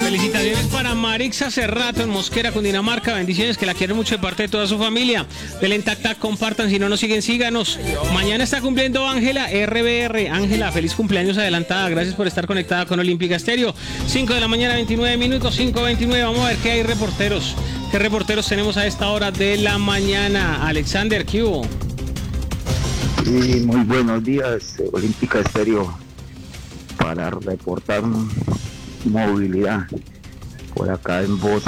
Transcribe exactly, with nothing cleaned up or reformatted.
Felicitaciones para Marixa Cerrato en Mosquera, Cundinamarca. Bendiciones, que la quieren mucho de parte de toda su familia. Denle tac tac, compartan. Si no nos siguen, síganos. Mañana está cumpliendo Ángela R B R. Ángela, feliz cumpleaños adelantada. Gracias por estar conectada con Olímpica Estéreo. cinco de la mañana, veintinueve minutos. cinco veintinueve. Vamos a ver qué hay reporteros. ¿Qué reporteros tenemos a esta hora de la mañana? Alexander, ¿qué hubo? Sí, muy buenos días, Olímpica Estéreo, para reportar movilidad por acá en Voz